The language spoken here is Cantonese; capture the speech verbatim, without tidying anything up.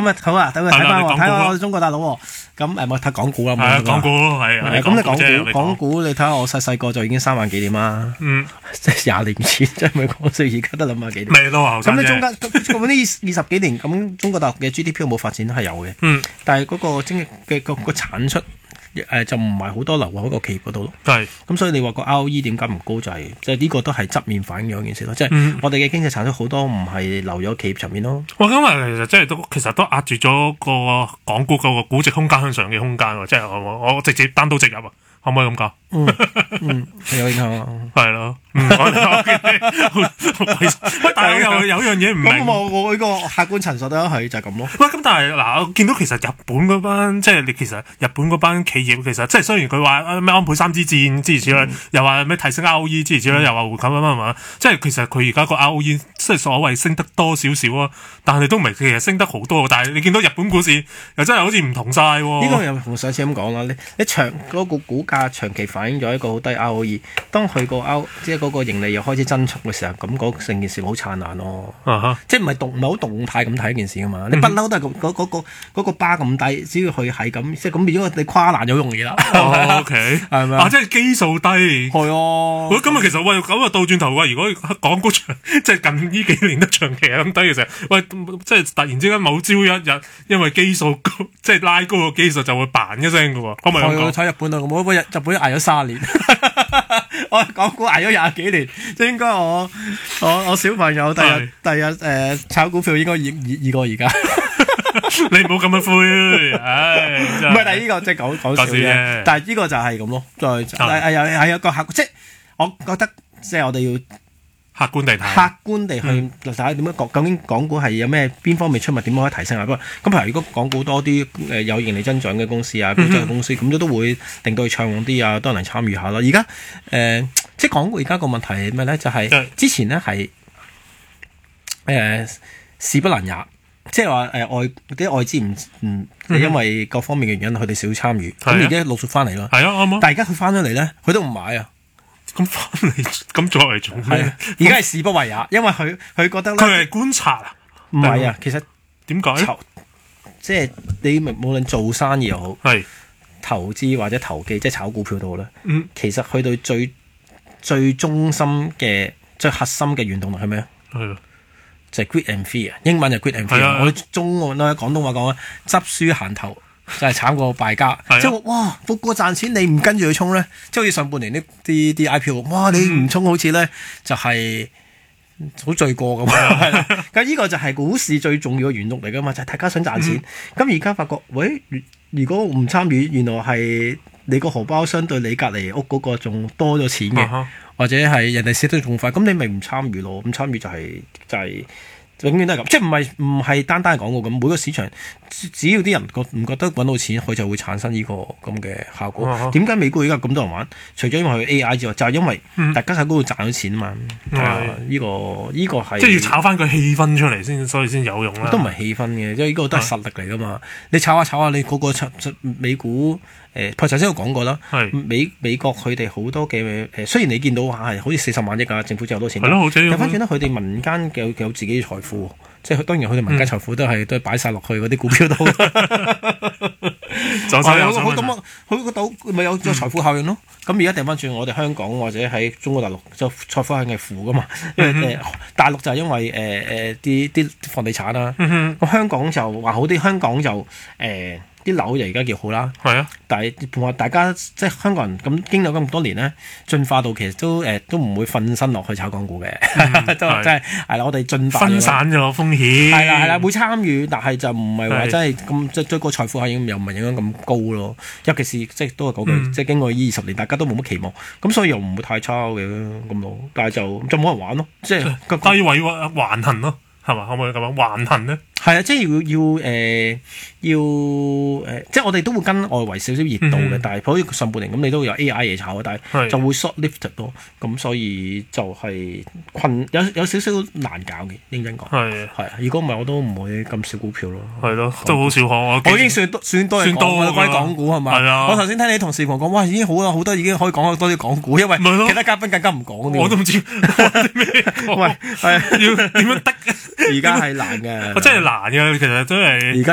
咁啊好啊，等佢睇翻睇下我中國大佬喎。咁誒咪睇港股啦， 係港股係。 咁你港股港股你睇下我細細個就已經三萬幾點啦。嗯，即係廿年前，即係咪講笑？而家得兩萬幾點。 未到後生啫。 咁你中間咁呢二十幾年，咁中國大陸嘅 G D P 有冇發展都係有嘅。嗯。但係嗰個經濟嘅個個產出。誒就唔係好多留喺個企業嗰度咯，係咁所以你話個 R O E 點解唔高就係即係呢個都係側面反映咗一件事咯，即係、嗯、我哋嘅經濟產出好多唔係留咗企業層面咯。哇！ 咁啊其實即係都其實都壓住咗個港股嗰個估值空間向上嘅空間喎，即係我我直接單刀直入啊！可唔可以咁講？ 嗯嗯，係有影響啊， 係咯。嗯，我喂，但係有有樣嘢唔明。 咁我我呢個客觀陳述都係就係咁咯。 喂，咁但係嗱，我見到其實日本嗰班即係你其實日本嗰班企業其實即係雖然佢話咩安倍三支箭之類之類，又話咩提升 R O E 之類之類，又話回購乜乜乜，即係其實佢而家個 R O E 即係所謂升得多少少啊，但係都唔係其實升得好多。但係你見到日本股市又真係好似唔同晒喎。 呢個又同上次咁講啦，你你長嗰個股價長期反映咗一個好低 R O E，當佢個 R 即係嗰個盈利又開始增速嘅時候，咁嗰成件事好燦爛咯。Uh-huh. 即係唔係動唔係好動態咁睇一件事噶嘛？你不嬲都係嗰嗰個嗰個巴咁低，只要佢係咁，即係咁變咗你跨欄就好容易啦。 O K 係咪啊？即係基數低係啊。 喂，咁啊，其實喂咁啊，倒轉頭喂，如果港股長即係近呢幾年都長期係咁低嘅時候，喂，即係突然之間某朝一日，因為基數高，即係拉高個基數就會嘭一聲噶喎。可唔可以咁講？ 睇日本啊，我日日本捱咗三年。我港股捱咗廿幾年，即係應該我我我小朋友第日第日誒、呃、炒股票應該易易易過而家。 你唔好咁樣灰，唉！唔係，但係呢個即係講講笑啫。但係呢個就係咁咯，再係有係有個客，即係我覺得即係我哋要客觀地睇， 客觀地去睇下點樣講，究竟港股係有咩邊方面出物，點樣可以提升啊？不過咁譬如如果港股多啲誒有盈利增長嘅公司啊，高質嘅公司，咁都都會令到佢暢旺啲啊，多人嚟參與下咯。而家誒即係港股而家個問題係咩咧？就係、是、之前咧係誒勢不能也。即係話誒外啲外資唔唔，因為各方面嘅原因，佢哋少參與。咁而家陸續翻嚟咯。係啊，啱啊。但係而家佢翻咗嚟咧，佢都唔買啊。 咁翻嚟，咁作為做咩？ 而家係勢不為也，因為佢佢覺得咧。 佢係觀察啊？ 唔係啊，其實點解？ 即係你無論做生意又好， 係投資或者投機，即係炒股票都好啦。嗯。其實去到最最中心嘅、最核心嘅原動力係咩啊？係。就係 greed and fear，英文就 greed and fear。我哋中文咧廣東話講咧，執輸行頭就係慘過敗家。即係哇，個個賺錢你唔跟住去衝咧，即係好似上半年啲啲啲 I P O， 哇你唔衝好似咧就係好罪過咁。咁呢個就係股市最重要嘅原動力嚟噶嘛，就係、是、大家想賺錢。咁而家發覺，喂，如果唔參與，原來係你個荷包相對你隔離屋嗰個仲多咗錢嘅。Uh-huh. 或者係人哋死得仲快，咁你咪唔參與咯？咁參與就係、是、就係、是、永遠都係咁，即係唔係唔係單單係廣告咁。每個市場只要啲人覺唔覺得揾到錢，佢就會產生呢個咁嘅效果。點、uh-huh. 解美股而家咁多人玩？除咗因為佢 A I 之外，就係、是、因為大家喺嗰度賺到錢啊嘛。係、uh-huh. 啊，呢、這個呢、這個係即係要炒翻個氣氛出嚟先，所以先有用啦。 都唔係氣氛嘅，因為呢個都係實力嚟噶嘛。Uh-huh. 你炒下炒下，你個個美股。誒，頭先我講過啦，美美國佢哋好多嘅誒，雖然你見到話係好似四十萬億啊，政府真係好多錢，但反轉咧佢哋民間有有自己嘅財富，即係當然佢哋民間財富都係、嗯、都係擺晒落去嗰啲股票度。就係好咁啊，佢個島咪有個財富效應咯。咁而家掉翻轉，我哋香港或者喺中國大陸就財富效應係負噶嘛，因為誒、呃、大陸就係因為誒誒啲啲房地產啦，咁、嗯、香港就話好啲，香港就誒。呃啲樓就而家叫好啦，係啊，但係同埋大家即係香港人咁經歷咁多年咧，進化到其實都誒、呃、都唔會瞓身落去炒港股嘅，嗯、都即係係啦，我哋進化分散咗風險， 係啦係啦，會參與，但係就唔係話真係咁即係對個財富效應又唔係影響咁高咯。尤其是即係都係嗰句，嗯、即係經過呢二十年，大家都冇乜期望，咁所以又唔會太差嘅咁咯。但係就就冇人玩咯，即係低位橫行咯，係嘛？可唔可以咁樣橫行咧？ 係啊，即係要要誒、呃、要誒、呃，即係我哋都會跟外圍少少熱度嘅、嗯，但係好似上半年咁，你都會有 A I 嘢炒，但係就會 short lifted 咯，咁所以就係困有有少少難搞嘅，認真講係係啊，如果唔係我都唔會咁少股票咯，係咯，都好少可我我已經算算多算多關於港股係咪？係啊，我頭先聽你同事講講，哇，已經好啦，好多已經可以講多啲港股，因為其他嘉賓更加唔講，我都唔知咩，喂係要點樣得？而家係難嘅，我真係難嘅，其實真係而家。